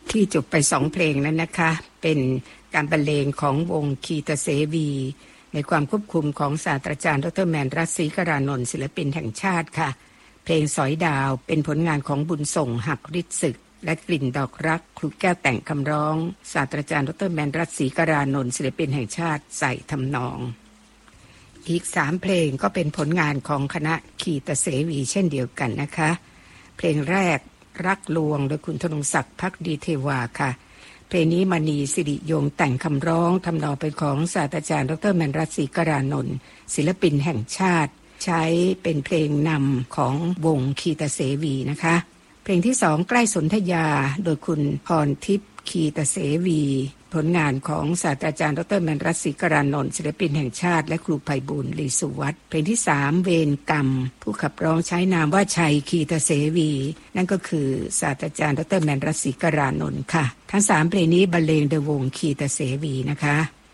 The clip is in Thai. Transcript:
ที่จบไป2เพลงนั้นนะคะเป็นการบรรเลงของวงคีตเสวีในความควบคุมของศาสตราจารย์ดร.แมนรัตน์ ศรีกรานนท์ศิลปินแห่งชาติค่ะเพลงสอยดาวเป็นผลงานของบุญส่งหักฤทธิ์ศึกและกลิ่นดอกรักครูแก้วแต่งคำร้องศาสตราจารย์ดร.แมนรัตน์ ศรีกรานนท์ศิลปินแห่งชาติใส่ทำนองอีก3เพลงก็เป็นผลงานของคณะคีตเสวีเช่นเดียวกันนะคะเพลงแรกรักลวงโดยคุณธนงศักดิ์ภักดีเทวาค่ะเพลงนี้มณีสิริยงแต่งคำร้องทำนองเป็นของศาสตราจารย์ดร.แมนรัตน์ ศรีกรานนท์ศิลปินแห่งชาติใช้เป็นเพลงนำของวงคีตเสวีนะคะเพลงที่2ใกล้สนธยาโดยคุณพรทิพย์คีตเสวีผลงานของศาสตราจารย์ดร.แมนรัตน์ ศรีกรานนท์ศิลปินแห่งชาติและครูไพบูลย์ ลีสุวัฒน์เพลงที่3เวรกรรมผู้ขับร้องใช้นามว่าชัยคีตเสวีนั่นก็คือศาสตราจารย์ดร.แมนรัตน์ ศรีกรานนท์ค่ะทั้ง3เพลงนี้บรรเลงโดยวงคีตเสวีนะคะ